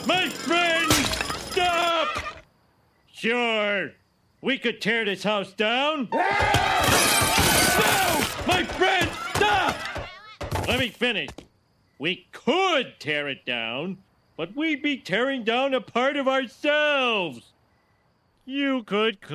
My friend, stop! Sure, we could tear this house down. No! My friend, stop! Let me finish. We could tear it down, but we'd be tearing down a part of ourselves. You could